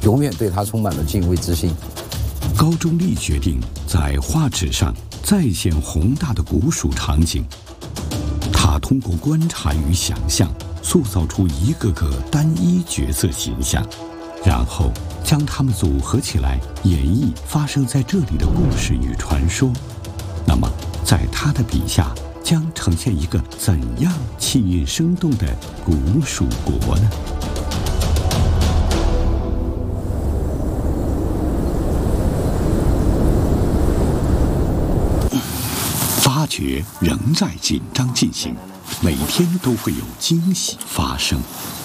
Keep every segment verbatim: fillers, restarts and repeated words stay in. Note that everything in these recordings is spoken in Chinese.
永远对他充满了敬畏之心。 高中立决定在画纸上再现宏大的古蜀场景，他通过观察与想象，塑造出一个个单一角色形象，然后将它们组合起来，演绎发生在这里的故事与传说。那么，在他的笔下，将呈现一个怎样气韵生动的古蜀国呢？发掘仍在紧张进行，每天都会有惊喜发生。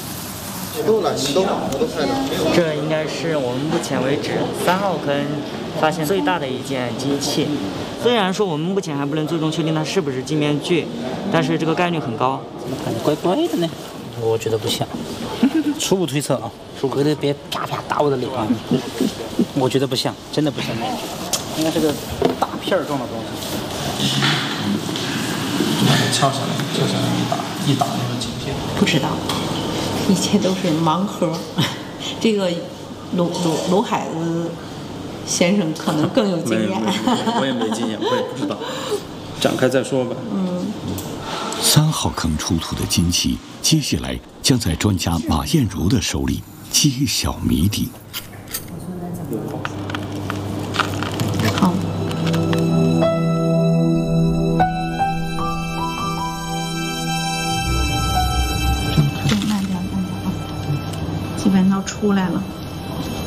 这应该是我们目前为止三号坑发现最大的一件金器。虽然说我们目前还不能最终确定它是不是镜面具，但是这个概率很高。 怎么感觉怪怪的呢？我觉得不像，初步推测啊，隔着别啪啪打我的脸啊，我觉得不像，真的不像。应该是个大片状的东西。 把它撬下来，撬下来一打，一打那个镜片。 不知道，一切都是盲盒。这个卢卢卢海子先生可能更有经验。 我也没经验，我也不知道，展开再说吧。 嗯。 三号坑出土的金器，接下来将在专家马艳茹的手里揭晓谜底。 好。对，慢点，慢点啊！基本上出来了。